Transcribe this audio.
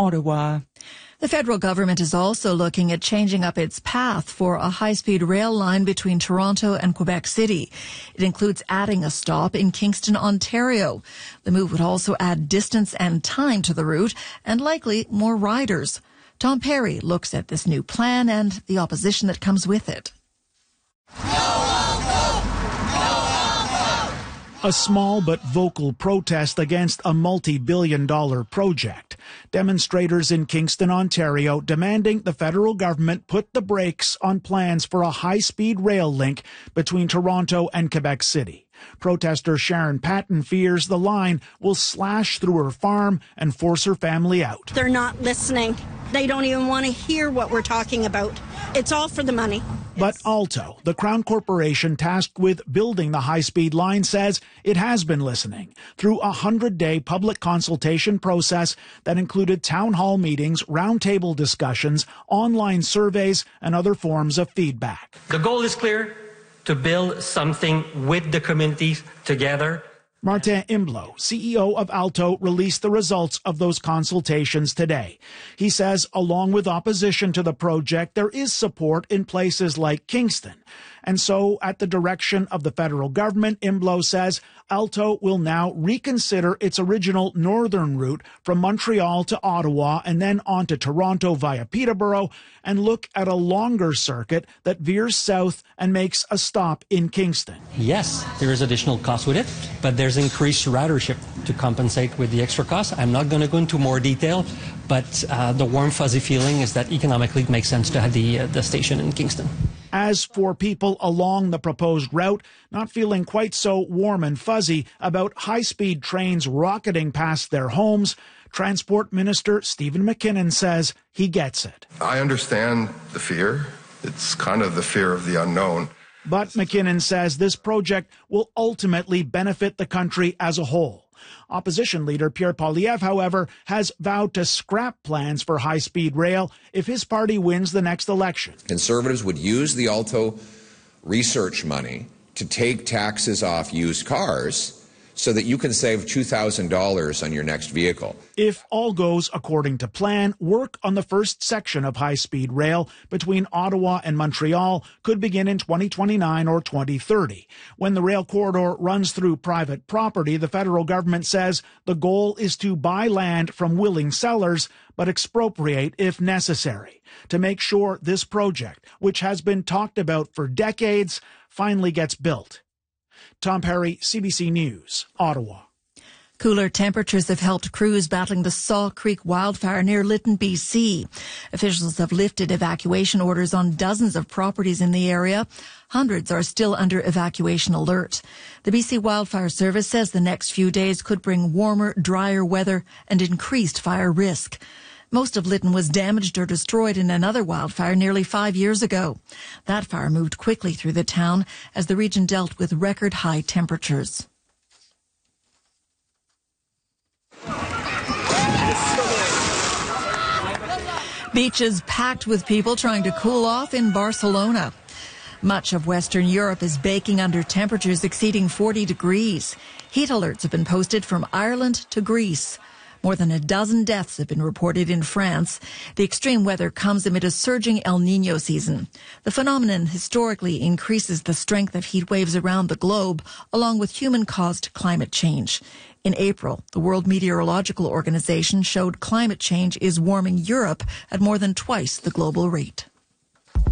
Ottawa. The federal government is also looking at changing up its path for a high-speed rail line between Toronto and Quebec City. It includes adding a stop in Kingston, Ontario. The move would also add distance and time to the route and likely more riders. Tom Perry looks at this new plan and the opposition that comes with it. A small but vocal protest against a multi-billion-dollar project. Demonstrators in Kingston, Ontario, demanding the federal government put the brakes on plans for a high-speed rail link between Toronto and Quebec City. Protester Sharon Patton fears the line will slash through her farm and force her family out. They're not listening. They don't even want to hear what we're talking about. It's all for the money. But Alto, the Crown Corporation tasked with building the high-speed line, says it has been listening through a 100-day public consultation process that included town hall meetings, roundtable discussions, online surveys, and other forms of feedback. The goal is clear: to build something with the communities together. Martin Imblo, CEO of Alto, released the results of those consultations today. He says, along with opposition to the project, there is support in places like Kingston. And so, at the direction of the federal government, Imblo says Alto will now reconsider its original northern route from Montreal to Ottawa and then on to Toronto via Peterborough and look at a longer circuit that veers south and makes a stop in Kingston. Yes, there is additional cost with it, but there's increased ridership to compensate with the extra cost. I'm not going to go into more detail, but the warm, fuzzy feeling is that economically it makes sense to have the station in Kingston. As for people along the proposed route, not feeling quite so warm and fuzzy about high-speed trains rocketing past their homes, Transport Minister Stephen McKinnon says he gets it. I understand the fear. It's kind of the fear of the unknown. But McKinnon says this project will ultimately benefit the country as a whole. Opposition leader Pierre Poilievre, however, has vowed to scrap plans for high-speed rail if his party wins the next election. Conservatives would use the Alto research money to take taxes off used cars so that you can save $2,000 on your next vehicle. If all goes according to plan, work on the first section of high-speed rail between Ottawa and Montreal could begin in 2029 or 2030. When the rail corridor runs through private property, the federal government says the goal is to buy land from willing sellers, but expropriate if necessary, to make sure this project, which has been talked about for decades, finally gets built. Tom Perry, CBC News, Ottawa. Cooler temperatures have helped crews battling the Saw Creek wildfire near Lytton, BC. Officials have lifted evacuation orders on dozens of properties in the area. Hundreds are still under evacuation alert. The BC Wildfire Service says the next few days could bring warmer, drier weather and increased fire risk. Most of Lytton was damaged or destroyed in another wildfire nearly 5 years ago. That fire moved quickly through the town as the region dealt with record high temperatures. Beaches packed with people trying to cool off in Barcelona. Much of Western Europe is baking under temperatures exceeding 40 degrees. Heat alerts have been posted from Ireland to Greece. More than a dozen deaths have been reported in France. The extreme weather comes amid a surging El Niño season. The phenomenon historically increases the strength of heat waves around the globe, along with human-caused climate change. In April, the World Meteorological Organization showed climate change is warming Europe at more than twice the global rate.